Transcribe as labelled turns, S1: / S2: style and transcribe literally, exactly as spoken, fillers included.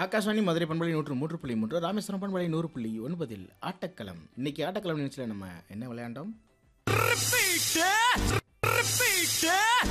S1: ஆகாஷ்வாணி மதுரை பண்பலை நூற்று மூன்று புள்ளி மூன்று, ராமேஸ்வரம் பண்பலை நூறு புள்ளி ஒன்பதில் ஆட்டக்களம். இன்னைக்கு ஆட்டக்களம் நிகழ்ச்சியில் நம்ம என்ன விளையாண்டோம்?